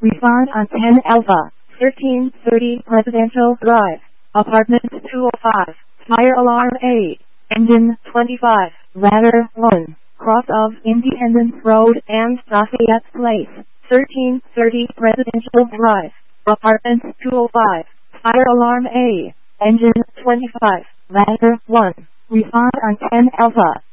Respond on 10 Alpha, 1330 Presidential Drive, Apartment 205, Fire Alarm A, Engine 25, Ladder 1, cross of Independence Road and Lafayette Place, 1330 Presidential Drive, Apartment 205, Fire Alarm A, Engine 25, Ladder 1. Respond on 10 Alpha.